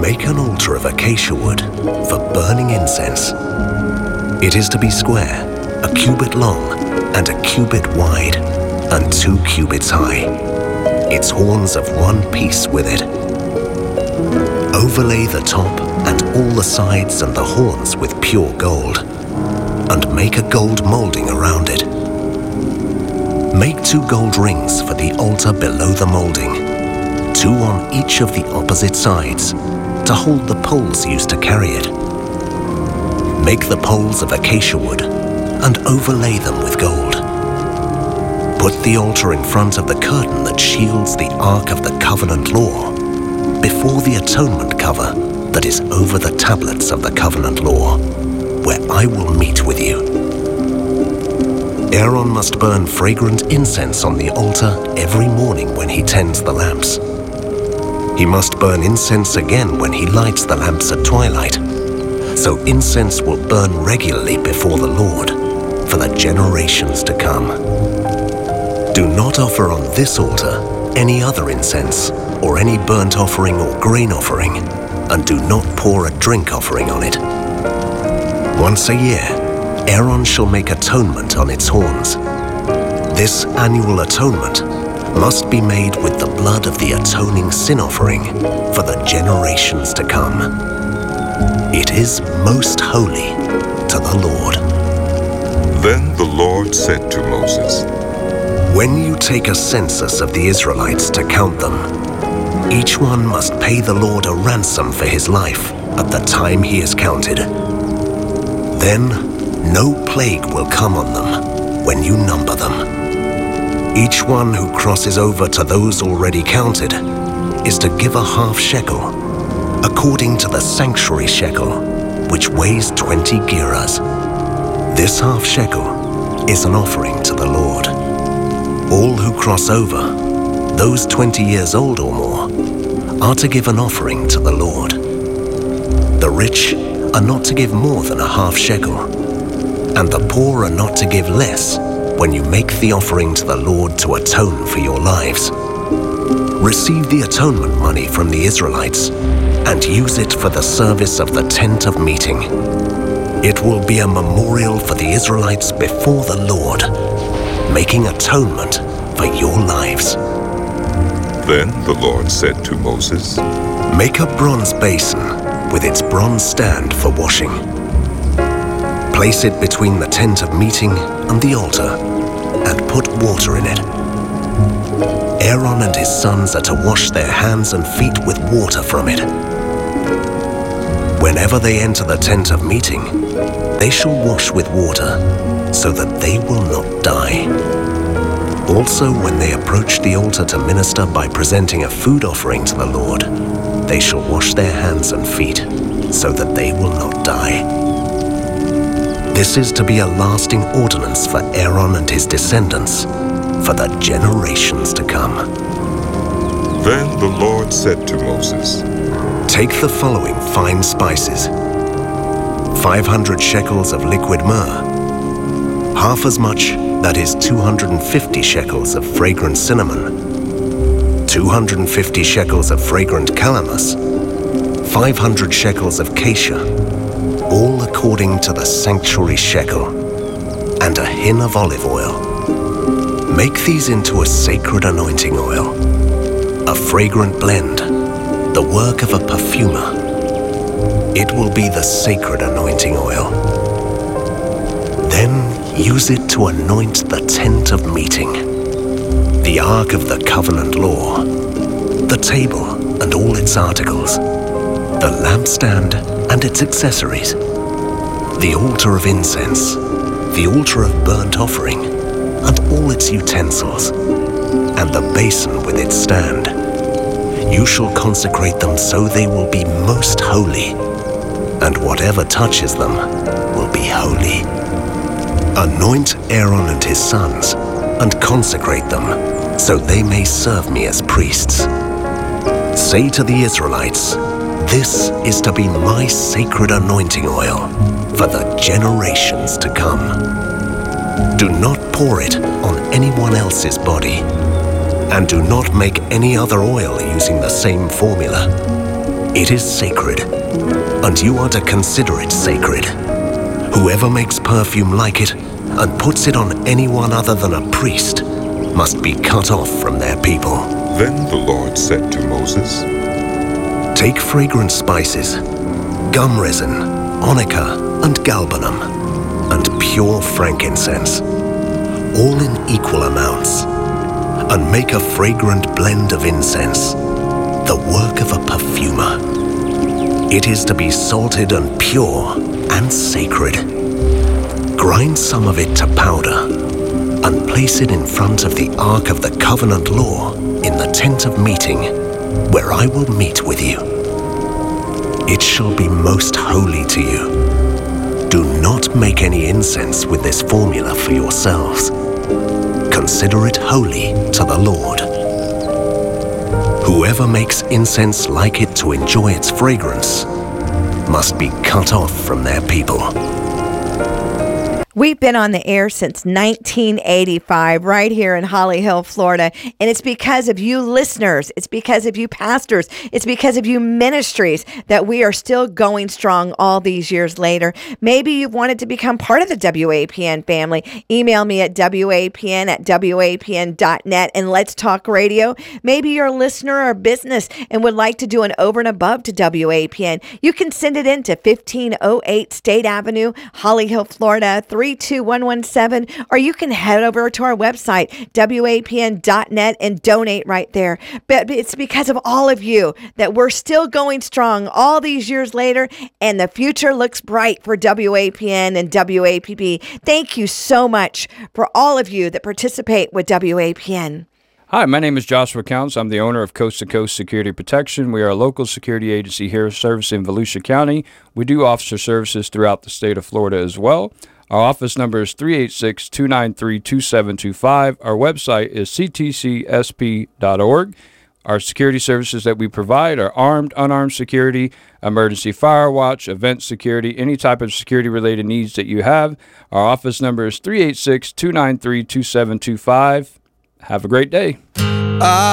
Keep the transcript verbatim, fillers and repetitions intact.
Make an altar of acacia wood for burning incense. It is to be square, a cubit long, and a cubit wide, and two cubits high, its horns of one piece with it. Overlay the top and all the sides and the horns with pure gold, and make a gold molding around it. Make two gold rings for the altar below the molding, two on each of the opposite sides, to hold the poles used to carry it. Make the poles of acacia wood and overlay them with gold. Put the altar in front of the curtain that shields the Ark of the Covenant law, before the atonement cover that is over the tablets of the covenant law, where I will meet with you. Aaron must burn fragrant incense on the altar every morning when he tends the lamps. He must burn incense again when he lights the lamps at twilight, so incense will burn regularly before the Lord for the generations to come. Do not offer on this altar any other incense or any burnt offering or grain offering, and do not pour a drink offering on it. Once a year, Aaron shall make atonement on its horns. This annual atonement must be made with the blood of the atoning sin offering for the generations to come. It is most holy to the Lord. Then the Lord said to Moses, When you take a census of the Israelites to count them, each one must pay the Lord a ransom for his life at the time he is counted. Then no plague will come on them when you number them. Each one who crosses over to those already counted is to give a half shekel, according to the sanctuary shekel, which weighs twenty gerahs. This half shekel is an offering to the Lord. All who cross over, those twenty years old or more, are to give an offering to the Lord. The rich are not to give more than a half shekel, and the poor are not to give less when you make the offering to the Lord to atone for your lives. Receive the atonement money from the Israelites and use it for the service of the tent of meeting. It will be a memorial for the Israelites before the Lord, making atonement for your lives. Then the Lord said to Moses, Make a bronze basin with its bronze stand for washing. Place it between the tent of meeting and the altar, and put water in it. Aaron and his sons are to wash their hands and feet with water from it. Whenever they enter the tent of meeting, they shall wash with water, so that they will not die. Also, when they approach the altar to minister by presenting a food offering to the Lord, they shall wash their hands and feet, so that they will not die. This is to be a lasting ordinance for Aaron and his descendants, for the generations to come. Then the Lord said to Moses, Take the following fine spices: five hundred shekels of liquid myrrh, half as much, that is two hundred fifty shekels of fragrant cinnamon, two hundred fifty shekels of fragrant calamus, five hundred shekels of cassia, all according to the sanctuary shekel, and a hin of olive oil. Make these into a sacred anointing oil, a fragrant blend, the work of a perfumer. It will be the sacred anointing oil. Then use it to anoint the tent of meeting, the Ark of the Covenant law, the table and all its articles, the lampstand and its accessories, the altar of incense, the altar of burnt offering, and all its utensils, and the basin with its stand. You shall consecrate them so they will be most holy, and whatever touches them will be holy. Anoint Aaron and his sons, and consecrate them, so they may serve me as priests. Say to the Israelites, This is to be my sacred anointing oil for the generations to come. Do not pour it on anyone else's body, and do not make any other oil using the same formula. It is sacred, and you are to consider it sacred. Whoever makes perfume like it and puts it on anyone other than a priest must be cut off from their people. Then the Lord said to Moses, Take fragrant spices, gum resin, onycha, and galbanum, and pure frankincense, all in equal amounts, and make a fragrant blend of incense, the work of a perfumer. It is to be salted and pure and sacred. Grind some of it to powder and place it in front of the Ark of the Covenant Law in the tent of meeting, where I will meet with you. It shall be most holy to you. Do not make any incense with this formula for yourselves. Consider it holy to the Lord. Whoever makes incense like it to enjoy its fragrance must be cut off from their people. We've been on the air since nineteen eighty-five right here in Holly Hill, Florida. And it's because of you listeners. It's because of you pastors. It's because of you ministries that we are still going strong all these years later. Maybe you've wanted to become part of the W A P N family. Email me at W A P N at W A P N dot net and let's talk radio. Maybe you're a listener or business and would like to do an over and above to W A P N. You can send it in to fifteen oh eight State Avenue, Holly Hill, Florida, three two one one seven, or you can head over to our website, W A P N dot net, and donate right there. But it's because of all of you that we're still going strong all these years later, and the future looks bright for W A P N and W A P B. Thank you so much for all of you that participate with W A P N. Hi, my name is Joshua Counts. I'm the owner of Coast to Coast Security Protection. We are a local security agency here servicing Volusia County. We do officer services throughout the state of Florida as well. Our office number is three eight six, two nine three, two seven two five. Our website is C T C S P dot org. Our security services that we provide are armed, unarmed security, emergency fire watch, event security, any type of security-related needs that you have. Our office number is three eight six, two nine three, two seven two five. Have a great day. Uh-